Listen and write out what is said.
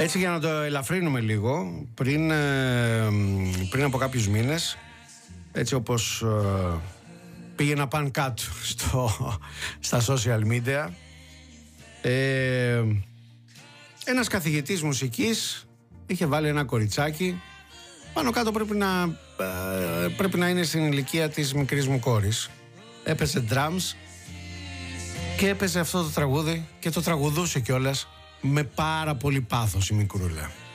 Έτσι, για να το ελαφρύνουμε λίγο, πριν από κάποιους μήνες, έτσι όπως πήγαινα πάνω κάτω στα social media, ένας καθηγητής μουσικής είχε βάλει ένα κοριτσάκι. Πάνω κάτω πρέπει να είναι στην ηλικία της μικρής μου κόρης. Έπαιζε drums και έπαιζε αυτό το τραγούδι και το τραγουδούσε κιόλας με πάρα πολύ πάθος η μικρούλα.